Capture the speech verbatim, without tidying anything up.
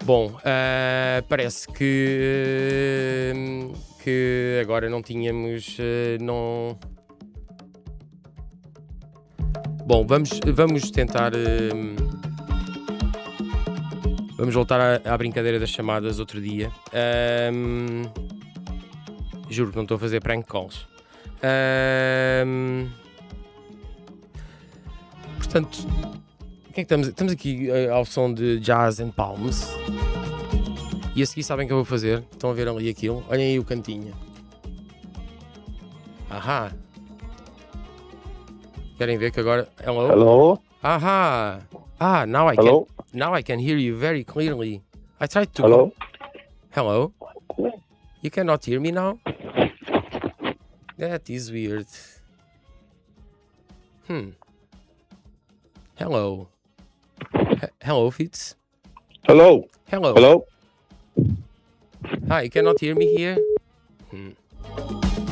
Bom, uh, parece que, que agora não tínhamos... Uh, não... Bom, vamos, vamos tentar... Uh, vamos voltar à, à brincadeira das chamadas outro dia. Um, juro que não estou a fazer prank calls. Um, portanto, o que é que estamos, estamos aqui uh, ao som de Jazz and Palms. E a seguir sabem o que eu vou fazer? Estão a ver ali aquilo? Olhem aí o cantinho. Ahá. Querem ver que agora... Hello? Hello? Ahá. Ah, now I Hello? can... Now I can hear you very clearly. I tried to... Hello? Hello? You cannot hear me now? That is weird. Hmm. Hello. H- hello, Fitz. Hello? Hello. Hello? Hi, you cannot hear me here? Hmm.